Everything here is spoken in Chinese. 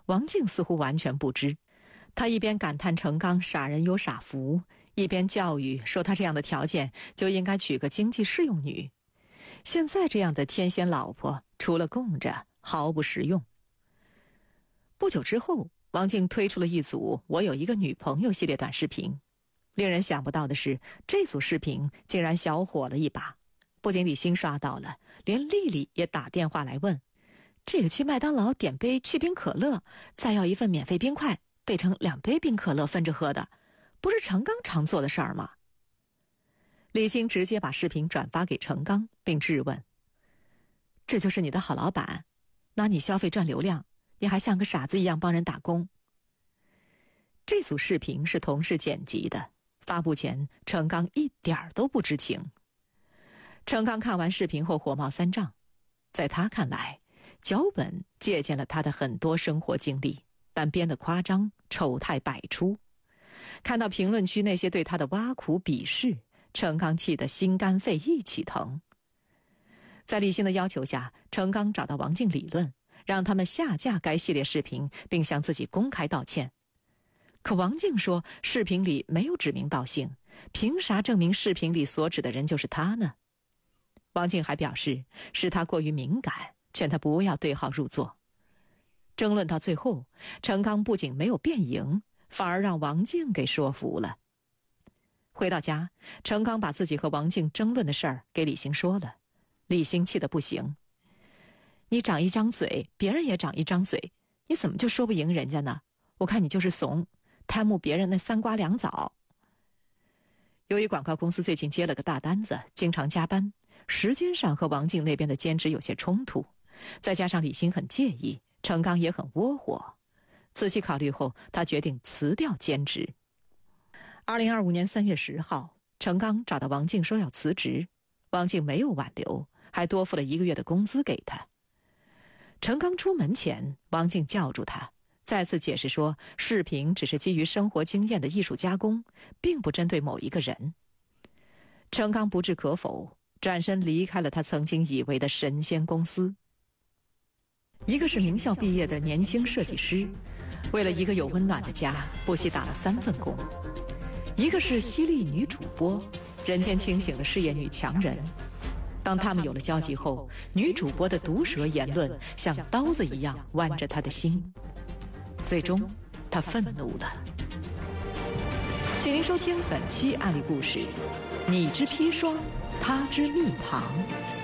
王静似乎完全不知。她一边感叹程刚傻人有傻福，一边教育说他这样的条件就应该娶个经济适用女。现在这样的天仙老婆，除了供着，毫不实用。不久之后，王静推出了一组“我有一个女朋友”系列短视频。令人想不到的是，这组视频竟然小火了一把。不仅李欣刷到了，连丽丽也打电话来问：这个去麦当劳点杯去冰可乐，再要一份免费冰块，兑成2杯冰可乐分着喝的，不是程刚常做的事儿吗？李欣直接把视频转发给程刚，并质问：这就是你的好老板？拿你消费赚流量，你还像个傻子一样帮人打工？这组视频是同事剪辑的，发布前程刚一点儿都不知情。程刚看完视频后火冒三丈，在他看来，脚本借鉴了他的很多生活经历，但编得夸张，丑态百出。看到评论区那些对他的挖苦鄙视，程刚气得心肝肺一起疼。在李欣的要求下，程刚找到王静理论，让他们下架该系列视频，并向自己公开道歉。可王静说视频里没有指名道姓，凭啥证明视频里所指的人就是他呢？王静还表示是他过于敏感，劝他不要对号入座。争论到最后，程刚不仅没有辩赢，反而让王静给说服了。回到家，程刚把自己和王静争论的事儿给李欣说了。李欣气得不行：你长一张嘴，别人也长一张嘴，你怎么就说不赢人家呢？我看你就是怂，贪慕别人那3瓜2枣。由于广告公司最近接了个大单子，经常加班，时间上和王静那边的兼职有些冲突，再加上李欣很介意，程刚也很窝火。仔细考虑后，他决定辞掉兼职。2025年3月10号，程刚找到王静说要辞职，王静没有挽留，还多付了1个月的工资给他。程刚出门前，王静叫住他，再次解释说视频只是基于生活经验的艺术加工，并不针对某一个人。程刚不置可否，转身离开了他曾经以为的神仙公司。一个是名校毕业的年轻设计师，为了一个有温暖的家，不惜打了3份工；一个是犀利女主播，人间清醒的事业女强人。当他们有了交集后，女主播的毒舌言论像刀子一样剜着她的心，最终她愤怒了。请您收听本期案例故事：你之砒霜，他之蜜糖。